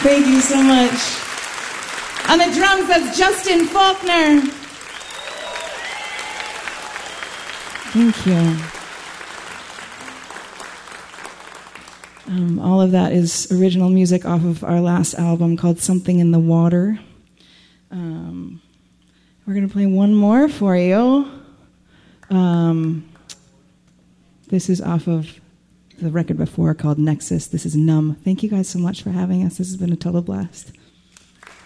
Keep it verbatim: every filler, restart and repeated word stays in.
Thank you so much. On the drums, that's Justin Faulkner. Thank you. Um, all of that is original music off of our last album called Something in the Water. Um, we're going to play one more for you. Um, this is off of the record before called Nexus. This is Numb. Thank you guys so much for having us. This has been a total blast.